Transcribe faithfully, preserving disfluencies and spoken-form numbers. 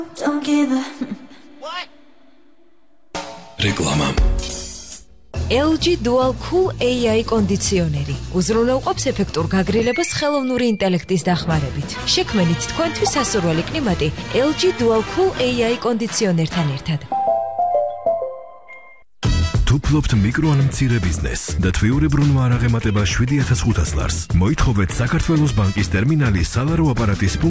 რეკლამა ელ ჯი Dual Cool ეი აი კონდიციონერი უზრუნველყოფს ეფექტურ გაგრილებას ხელოვნური ინტელექტის დახმარებით. შექმნით თქვენთვის სასურველი კლიმატი ელ ჯი Dual Cool ეი აი კონდიციონერთან ერთად. თუ ფლობთ მიკრო ან მცირე ბიზნესს და თვიურებრუნვა არ აღემატება შვიდი ათას ხუთას ლარს, მოითხოვეთ საქართველოს ბანკის ტერმინალის სალარო აპარატის